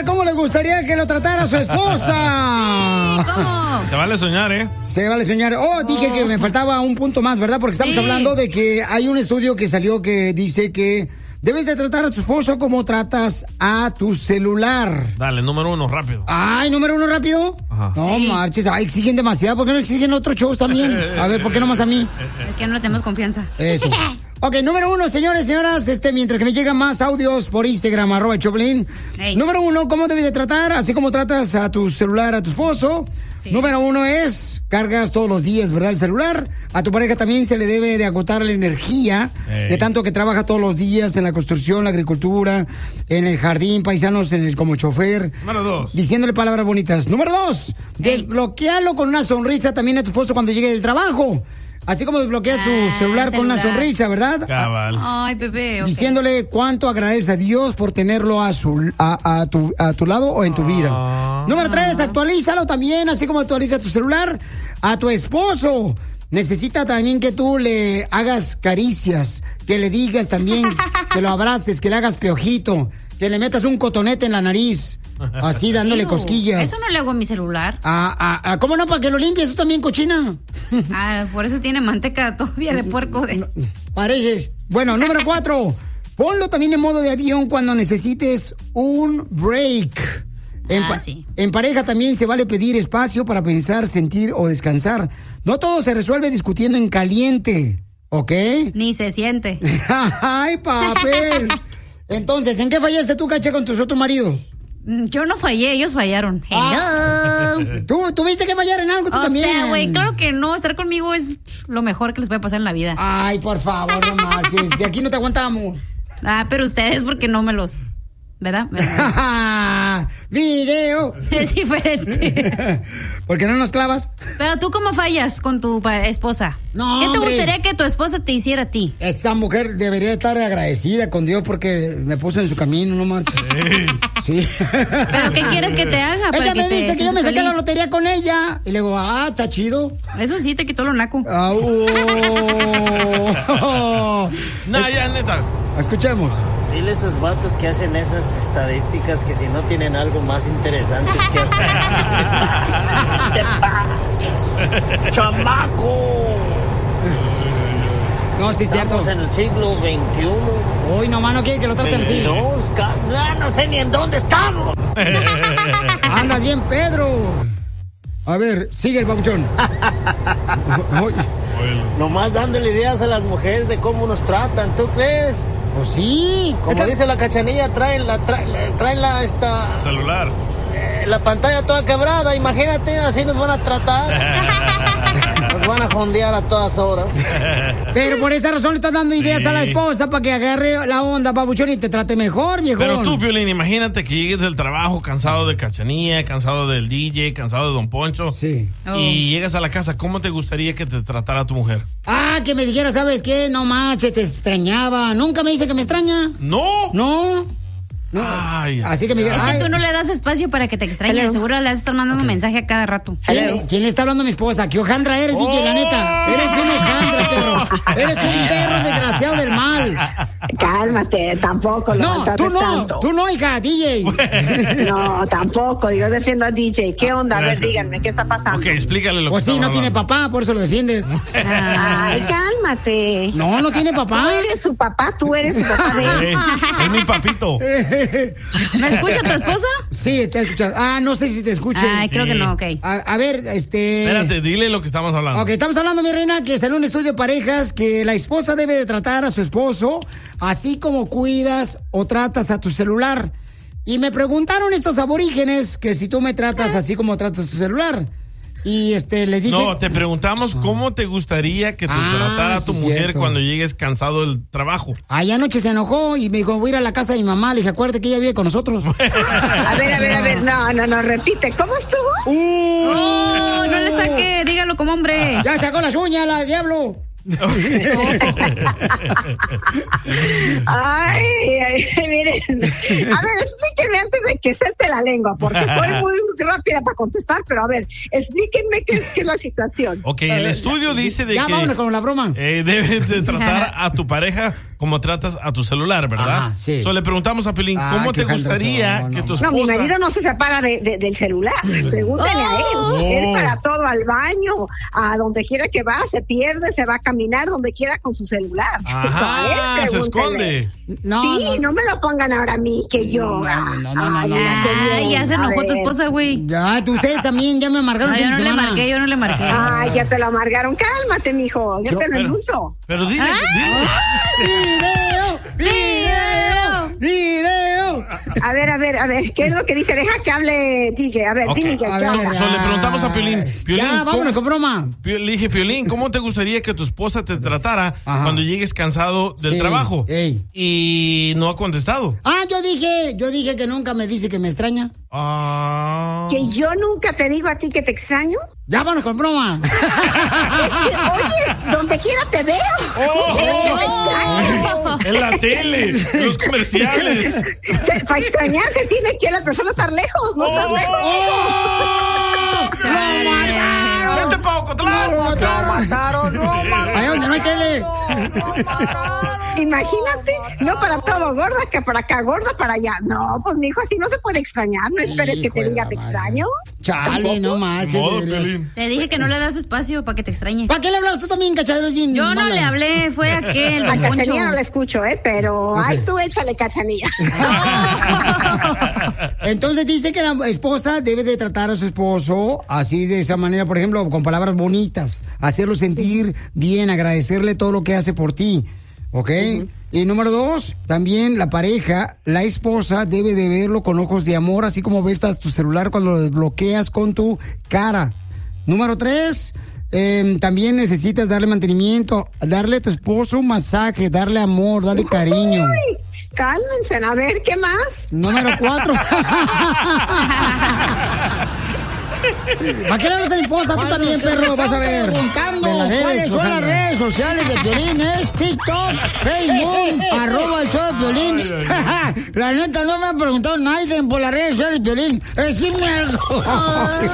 ¿cómo le gustaría que lo tratara su esposa? ¿Cómo? Se vale soñar, ¿eh? Se vale soñar. Dije que me faltaba un punto más, ¿verdad? Porque estamos hablando de que hay un estudio que salió que dice que debes de tratar a tu esposo como tratas a tu celular. Dale, número 1, rápido. Ay, número 1, rápido. Ajá. No marches, exigen demasiado. ¿Por qué no exigen otros shows también? A ver, ¿por qué nomás a mí? Es que no le tenemos confianza. Eso. Ok, número 1, señores, señoras, mientras que me llegan más audios por Instagram, @Choplin. Hey. Número 1, ¿cómo debes de tratar? Así como tratas a tu celular, a tu esposo. Sí. Número 1 es, cargas todos los días, ¿verdad? El celular. A tu pareja también se le debe de agotar la energía, de tanto que trabaja todos los días en la construcción, la agricultura, en el jardín, paisanos, como chofer. Número 2. Diciéndole palabras bonitas. Número 2, desbloquealo con una sonrisa también a tu esposo cuando llegue del trabajo. Así como desbloqueas tu celular con una sonrisa, ¿verdad? Cabal. Ay, Pepe. Okay. Diciéndole cuánto agradeces a Dios por tenerlo a tu lado o en tu vida. Número 3, actualízalo también, así como actualiza tu celular a tu esposo. Necesita también que tú le hagas caricias, que le digas también, que lo abraces, que le hagas piojito, que le metas un cotonete en la nariz. Así dándole cosquillas. Eso no le hago a mi celular. ¿Cómo no? Para que lo limpies, tú también, cochina. Por eso tiene manteca todavía de puerco. No, pareces. Bueno, número 4. Ponlo también en modo de avión cuando necesites un break. En pareja también se vale pedir espacio para pensar, sentir o descansar. No todo se resuelve discutiendo en caliente, ¿ok? Ni se siente. ¡Ay, papel! Entonces, ¿en qué fallaste tú, Cacha, con tus otros maridos? Yo no fallé, ellos fallaron. Hello. ¿Tú tuviste que fallar en algo tú también? O sea, güey, claro que no. Estar conmigo es lo mejor que les puede pasar en la vida. Ay, por favor, no marches. Si aquí no te aguantamos. Pero ustedes porque no me los... ¿Verdad? ¡Video! Es diferente. ¿Por qué no nos clavas? Pero tú, ¿cómo fallas con tu esposa? No, ¿Qué te hombre, gustaría que tu esposa te hiciera a ti? Esa mujer debería estar agradecida con Dios porque me puso en su camino, no marches. Sí. ¿Pero qué quieres que te haga? Ella me dice que yo me saqué la lotería con ella. Y le digo, está chido. Eso sí, te quitó lo naco. No, ya, neta. Escuchemos. Dile a esos vatos que hacen esas estadísticas que si no tienen algo más interesante que hacer. ¿Qué te pasas? ¡Chamaco! No, sí es cierto. Estamos en el siglo XXI. Uy, nomás no quiere que lo traten así. No sé ni en dónde estamos. Andas bien, Pedro. A ver, sigue el babuchón. Nomás dándole ideas a las mujeres de cómo nos tratan, ¿tú crees? Pues sí. Como dice la Cachanilla, traen esta... celular. La pantalla toda quebrada, imagínate, así nos van a tratar. Nos van a jondear a todas horas. Pero por esa razón le estás dando ideas a la esposa para que agarre la onda, babuchón, y te trate mejor, viejo. Pero tú, Piolín, imagínate que llegues del trabajo cansado de Cachanilla, cansado del DJ, cansado de Don Poncho. Sí. Y llegas a la casa, ¿cómo te gustaría que te tratara tu mujer? Que me dijera, ¿sabes qué? No manches, te extrañaba. ¿Nunca me dice que me extraña? No. No. Ay, así que me diga, es que tú no le das espacio para que te extrañe. Seguro le has estar mandando mensaje a cada rato. ¿Quién le está hablando a mi esposa? ¿Qué hojandra eres, DJ? La neta. Eres un hojandra, perro. Eres un perro desgraciado del mal. Cálmate, tampoco lo maltrates tanto. Tú no, hija, DJ. No, tampoco. Yo defiendo a DJ. ¿Qué onda? A ver, díganme, ¿qué está pasando? Ok, explícale lo que Pues sí, no tiene papá, por eso lo defiendes. Ay, cálmate. No tiene papá. Tú eres su papá, tú eres su papá de él. Es mi papito. ¿Me escucha tu esposa? Sí, está escuchando. No sé si te escucha. Ay, creo que no, ok. A ver, Espérate, dile lo que estamos hablando. Ok, estamos hablando, mi reina, que salió un estudio de parejas que la esposa debe de tratar a su esposo así como cuidas o tratas a tu celular. Y me preguntaron estos aborígenes que si tú me tratas así como tratas tu celular. Y les dije... No, te preguntamos cómo te gustaría que te tratara tu mujer cierto. cuando llegues cansado del trabajo. Anoche se enojó y me dijo, voy a ir a la casa de mi mamá. Le dije, acuérdate que ella vive con nosotros. A ver, no, repite, ¿cómo estuvo? No le saque, dígalo como hombre. Ya sacó las uñas, la diablo. Ay, Miren, a ver, explíquenme antes de que suelte la lengua, porque soy muy rápida para contestar, pero a ver, explíquenme qué es la situación. Ok, el estudio dice de ya, que... vámonos con la broma. Debes de tratar a tu pareja como tratas a tu celular, ¿verdad? Sí. Le preguntamos a Piolín, ¿cómo te gustaría que tu esposa... No, mi marido no se separa del celular. Pregúntale a él. Él para todo, al baño, a donde quiera que va, se pierde, se va a caminar donde quiera con su celular. Ajá, se esconde. No me lo pongan ahora a mí, que yo. Ya se enojó tu esposa, güey. Ya, ustedes también ya me amargaron. No, yo no le marqué. Ay, ya te lo amargaron. Cálmate, mijo. Yo te lo endulzo. Pero dile. ¡Video! A ver, ¿qué es lo que dice? Deja que hable DJ. A ver, dime ya. Le preguntamos a Piolín. Ya, vámonos con broma. Le dije, Piolín, ¿cómo te gustaría que tu esposa te tratara cuando llegues cansado del trabajo? Y no ha contestado. Yo dije que nunca me dice que me extraña. ¿Que yo nunca te digo a ti que te extraño? Ya, vámonos con broma. Es que, oye, donde quiera te veo. ¿Quieres que te extraño? En la tele, los comerciales. Para extrañarse tiene que la persona estar lejos, no estar lejos. ¡Lo mataron! ¡Vete para Ocotlán! ¡Lo mataron! ¡Ahí donde no hay tele! Imagínate, no para todo, gorda, que para acá, gorda para allá. No, pues mijo, así no se puede extrañar. No esperes que te diga te extraño. Chale, no manches. Te dije que no le das espacio para que te extrañe. ¿Para qué le hablas tú también, Cachanilla? Bien. Yo no le hablé, fue aquel. A Cachanilla no la escucho, pero ay, tú échale, Cachanilla. Entonces dice que la esposa debe de tratar a su esposo así, de esa manera, por ejemplo, con palabras bonitas, hacerlo sentir bien, agradecerle todo lo que hace por ti. ¿Ok? Y número 2, también la pareja, la esposa debe de verlo con ojos de amor, así como ves tu celular cuando lo desbloqueas con tu cara. Número 3, también necesitas darle mantenimiento, darle a tu esposo un masaje, darle amor, darle cariño. Uy, cálmense, a ver, ¿qué más? Número 4. ¿Para qué le hablas a la esposa? Tú también, perro, vas a ver. Preguntando cuáles son las redes sociales de Piolín, es TikTok, Facebook, @el-show-de-Piolín. La neta, no me ha preguntado nadie por las redes sociales de Piolín. Decime algo.